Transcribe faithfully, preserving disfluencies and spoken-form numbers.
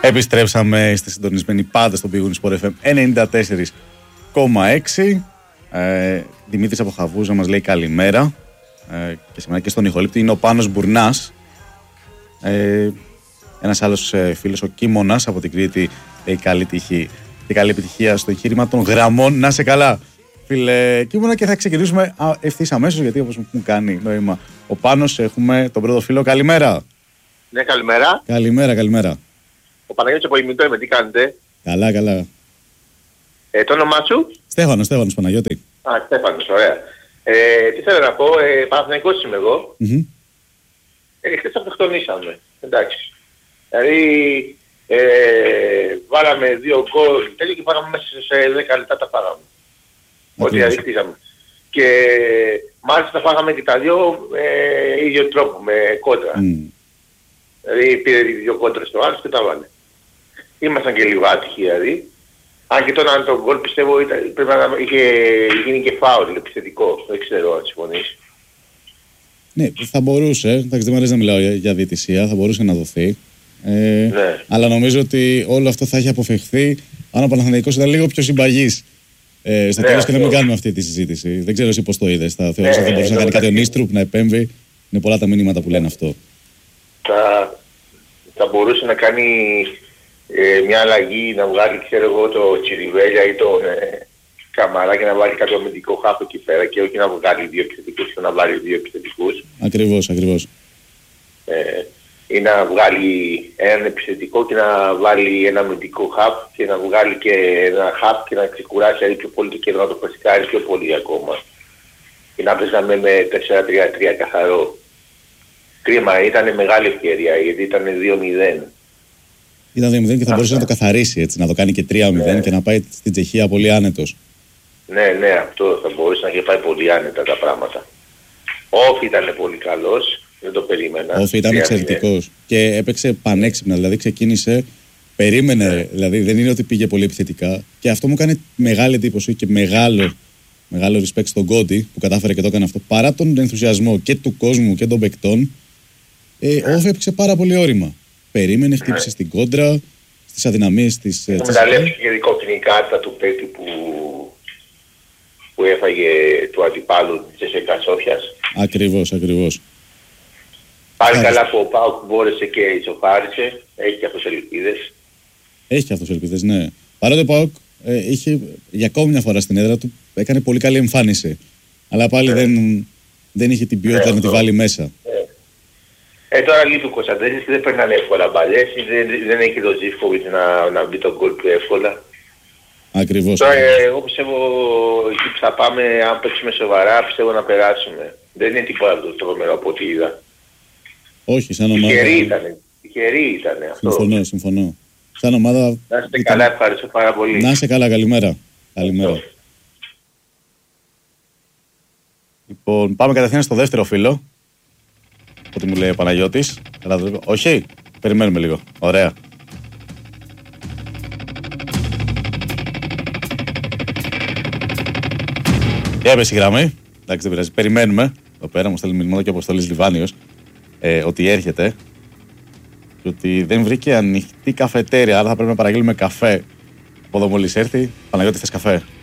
Επιστρέψαμε, είστε συντονισμένοι πάντα στον Big Win Sport εφ εμ ενενήντα τέσσερα κόμμα έξι. Ε, Δημήτρης από Χαβούζα μας λέει καλημέρα. Ε, και σήμερα και στον ηχολήπτη είναι ο Πάνος Μπουρνάς. Ε, ένας άλλος ε, φίλος, ο Κίμωνας από την Κρήτη, λέει καλή τύχη και καλή επιτυχία στο εγχείρημα των γραμμών. Να σε καλά, φίλε Κίμωνα, και θα ξεκινήσουμε ευθύς αμέσως, γιατί όπως μου κάνει νόημα ο Πάνος, έχουμε τον πρώτο φίλο. Καλημέρα. Ναι, καλημέρα. Καλημέρα, καλημέρα. Ο Παναγιώτης από Ημιτό είμαι, τι κάνετε? Καλά, καλά. Ε, το όνομά σου? Στέφανος, Στέφανος Παναγιώτη. Α, Στέφανος, ωραία. Ε, τι θέλω να πω, ε, Παναθηναϊκός είμαι εγώ. Mm-hmm. Ε, χθες αυτοκτονήσαμε, εντάξει. Δηλαδή, ε, βάλαμε δύο γκολ τέλειο και φάγαμε μέσα σε δέκα λεπτά τα φάγαμε. Ό,τι δηλαδή χτίσαμε. Και μάλιστα φάγαμε και τα δύο ε, ίδιο τρόπο, με κόντρα. Mm. Δηλαδή πήρε δύο κόντρες στο άλλο και τα βάλε. Ήμασταν και λίγο άτυχοι δηλαδή. Αν και τώρα το γκολ πιστεύω ήταν, πρέπει να είχε γίνει και φάουλ επιθετικό. Δεν ξέρω αν συμφωνείς. Ναι, θα μπορούσε. Εντάξει, δεν μου αρέσει να μιλάω για, για διαιτησία, θα μπορούσε να δοθεί. Ε, ναι. Αλλά νομίζω ότι όλο αυτό θα έχει αποφευχθεί αν ο Παναθηναϊκός ήταν λίγο πιο συμπαγής. Ε, στο ναι, τέλος και να μην κάνουμε αυτή τη συζήτηση. Δεν ξέρω εσύ πώς το είδες. Θα θεωρείς ότι ναι, θα μπορούσε ναι, να κάνει κάτι ο Νίστρουπ, να επέμβει. Είναι πολλά τα μηνύματα που λένε αυτό. Θα, θα μπορούσε να κάνει ε, μια αλλαγή, να βγάλει ξέρω εγώ το Τσιριβέλια ή τον ε, Καμαρά και να βάλει κάποιο αμυντικό χάπο εκεί πέρα και όχι να βγάλει δύο επιθετικούς και να βάλει δύο επιθετικούς. Ακριβώς, ακριβώς. Ε, ή να βγάλει έναν επιθετικό και να βάλει ένα αμυντικό χάπ και να βγάλει και ένα χάπ και να ξεκουράσει πιο πολύ το κέντρο, να το φασικάρει πιο πολύ ακόμα. Και να παίζαμε με τέσσερα τρία τρία καθαρό. Κρίμα, ήταν μεγάλη ευκαιρία γιατί ήταν δύο μηδέν. Ήταν δύο μηδέν και θα μπορούσε να το καθαρίσει έτσι, να το κάνει και τρία μηδέν ναι. Και να πάει στην Τσεχία πολύ άνετος. Ναι, ναι, αυτό θα μπορούσε να είχε πάει πολύ άνετα τα πράγματα. Όφι ήταν πολύ καλός, δεν το περίμενα. Όφι ήταν εξαιρετικός και έπαιξε πανέξυπνα, δηλαδή ξεκίνησε, περίμενε, ναι. Δηλαδή δεν είναι ότι πήγε πολύ επιθετικά και αυτό μου κάνει μεγάλη εντύπωση και μεγάλο, μεγάλο respect στον Κόντι που κατάφερε και το έκανε αυτό. Παρά τον ενθουσιασμό και του κόσμου και των παικτών, ε, ο Όφι έπαιξε πάρα πολύ όρημα. Περίμενε, χτύπησε ναι. Στην κόντρα, στις αδυναμίες της. Μεταλλεύτηκε και δικό κάρτα του παίκτη που, που έφαγε του αντιπάλου της ΕΣΕΚΑ Σόφιας. Ακριβώς, ακριβώς. Πάλι Άρα. Καλά που ο ΠΑΟΚ μπόρεσε και ισοφάρισε, έχει και αυτός ελπίδες. Έχει και αυτός ελπίδες, ναι. Παρότι ο ΠΑΟΚ ε, είχε για ακόμη μια φορά στην έδρα του, έκανε πολύ καλή εμφάνιση. Αλλά πάλι ναι. δεν, δεν είχε την ποιότητα ναι, να τη βάλει μέσα. Ναι. Ε, τώρα λείπει ο Κωνσταντέλης και δεν περνάνε εύκολα μπαλιές, δεν, δεν έχει το Ζήφκοβιτς να, να μπει τον γκολ πιο εύκολα. Ακριβώς. Τώρα ε, εγώ πιστεύω εκεί που θα πάμε, αν παίξουμε σοβαρά, πιστεύω να περάσουμε. Δεν είναι τίποτα το τρομερό από ό,τι είδα. Όχι, σαν ομάδα... Τυχερή ήτανε, τυχερή ήτανε αυτό. Συμφωνώ, συμφωνώ. Σαν ομάδα... Να είστε ήταν... καλά, ευχαριστώ πάρα πολύ. Να είστε καλά, καλημέρα. Καλημέρα. Λοιπόν, πάμε κατευθείαν στο δεύτερο φίλο. Ό,τι μου λέει ο Παναγιώτης. Όχι, περιμένουμε λίγο. Ωραία. Για έπεσε η γραμμή. Εντάξει, δεν πειράζει. Περιμένουμε. Εδώ πέρα μου στέλνει μηνύματα και ο Αποστόλης Λιβάνιος ε, ότι έρχεται. Και ότι δεν βρήκε ανοιχτή καφετέρια. Άρα θα πρέπει να παραγγείλουμε καφέ. Από εδώ μόλις έρθει. Παναγιώτη, θες καφέ?